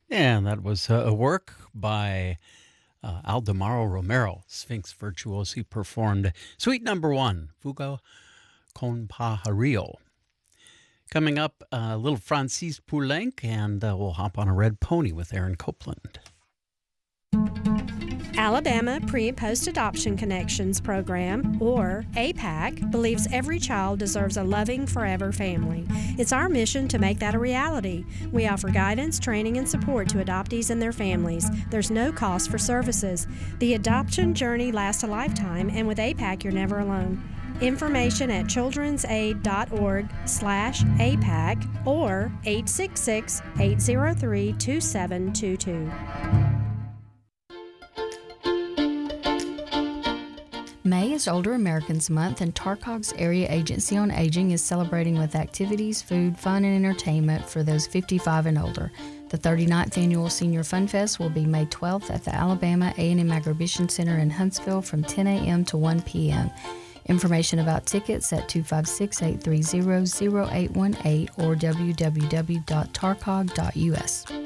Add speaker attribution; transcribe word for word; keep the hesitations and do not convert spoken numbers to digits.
Speaker 1: And that was uh, a work by uh, Aldemaro Romero, Sphinx Virtuosi, performed Suite Number One, Fuga con Pajarillo. Coming up, a uh, little Francis Poulenc, and uh, we'll hop on a red pony with Aaron Copeland.
Speaker 2: Alabama Pre- and Post-Adoption Connections Program, or A PAC, believes every child deserves a loving, forever family. It's our mission to make that a reality. We offer guidance, training, and support to adoptees and their families. There's no cost for services. The adoption journey lasts a lifetime, and with A PAC, you're never alone. Information at children'said.org slash APAC or eight six six, eight zero three, two seven two two.
Speaker 3: May is Older Americans Month, and Tarcog's Area Agency on Aging is celebrating with activities, food, fun, and entertainment for those fifty-five and older. The thirty-ninth Annual Senior Fun Fest will be May twelfth at the Alabama A and M Agribition Center in Huntsville from ten a.m. to one p.m. Information about tickets at two five six, eight three zero, zero eight one eight or w w w dot tarcog dot u s.